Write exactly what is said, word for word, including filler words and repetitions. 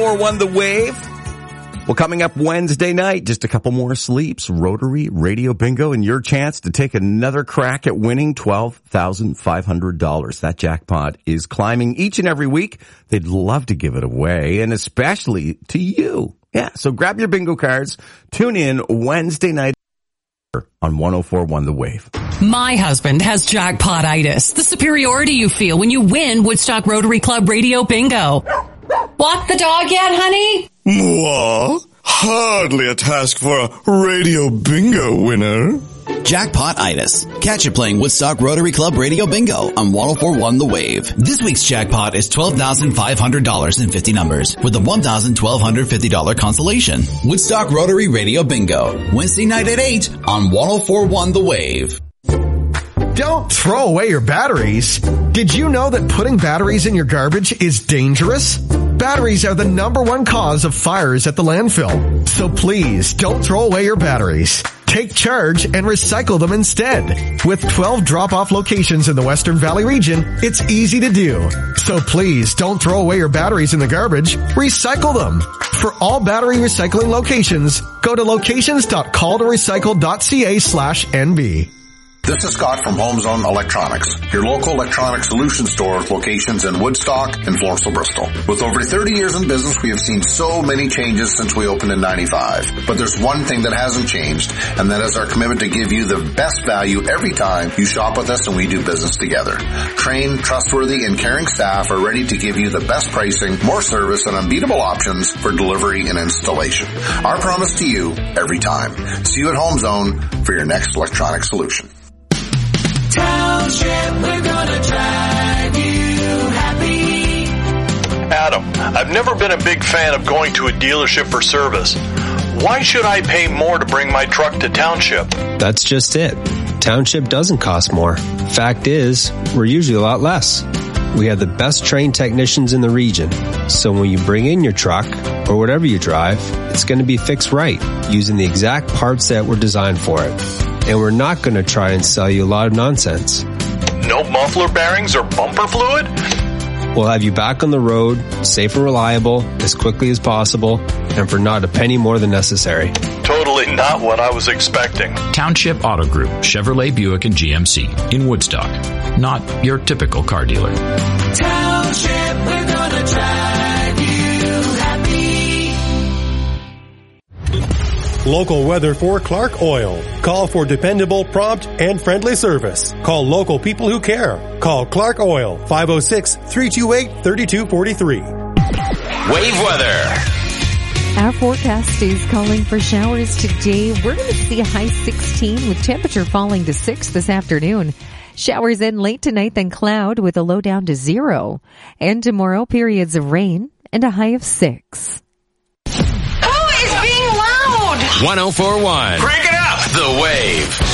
four one The Wave. Well, coming up Wednesday night, just a couple more sleeps, Rotary Radio Bingo, and your chance to take another crack at winning twelve thousand five hundred dollars. That jackpot is climbing each and every week. They'd love to give it away, and especially to you. Yeah, so grab your bingo cards. Tune in Wednesday night on one oh four point one The Wave. My husband has jackpot-itis, the superiority you feel when you win Woodstock Rotary Club Radio Bingo. Walk the dog yet, honey? Mwah. Hardly a task for a Radio Bingo winner. Jackpot-itis. Catch it playing Woodstock Rotary Club Radio Bingo on one oh four point one The Wave. This week's jackpot is twelve thousand five hundred dollars in fifty numbers with a one thousand one hundred twelve fifty dollars consolation. Woodstock Rotary Radio Bingo. Wednesday night at eight on one oh four point one The Wave. Don't throw away your batteries. Did you know that putting batteries in your garbage is dangerous? Batteries are the number one cause of fires at the landfill. So please don't throw away your batteries. Take charge and recycle them instead. With twelve drop-off locations in the Western Valley region, it's easy to do. So please don't throw away your batteries in the garbage. Recycle them. For all battery recycling locations, go to locations dot call to recycle dot c a slash N B. This is Scott from HomeZone Electronics, your local electronic solution store with locations in Woodstock and Floresville, Bristol. With over thirty years in business, we have seen so many changes since we opened in ninety-five. But there's one thing that hasn't changed, and that is our commitment to give you the best value every time you shop with us and we do business together. Trained, trustworthy, and caring staff are ready to give you the best pricing, more service, and unbeatable options for delivery and installation. Our promise to you every time. See you at HomeZone for your next electronic solution. Township, we're gonna drive you happy. Adam, I've never been a big fan of going to a dealership for service. Why should I pay more to bring my truck to Township? That's just it. Township doesn't cost more. Fact is, we're usually a lot less. We have the best trained technicians in the region. So when you bring in your truck, or whatever you drive, it's going to be fixed right, using the exact parts that were designed for it. And we're not going to try and sell you a lot of nonsense. No muffler bearings or bumper fluid? We'll have you back on the road, safe and reliable, as quickly as possible, and for not a penny more than necessary. Totally not what I was expecting. Township Auto Group, Chevrolet, Buick, and G M C in Woodstock. Not your typical car dealer. Township, we're gonna drive you happy. Local weather for Clark Oil. Call for dependable, prompt, and friendly service. Call local people who care. Call Clark Oil, five oh six, three two eight, three two four three. Wave weather. Our forecast is calling for showers today. We're going to see a high sixteen with temperature falling to six this afternoon. Showers in late tonight, then cloud with a low down to zero. And tomorrow, periods of rain and a high of six. Who is being loud? one oh four point one. Crank it up. The Wave.